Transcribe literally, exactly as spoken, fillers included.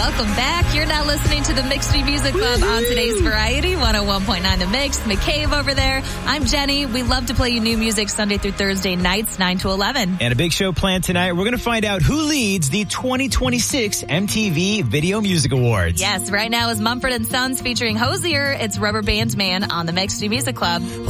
Welcome back. You're now listening to the Mixed Music Club on today's Variety one oh one point nine The Mix. McCabe over there. I'm Jenny. We love to play you new music Sunday through Thursday nights, nine to eleven. And a big show planned tonight. We're going to find out who leads the twenty twenty-six M T V Video Music Awards. Yes, right now is Mumford and Sons featuring Hozier. It's Rubber Band Man on the Mixed Music Club.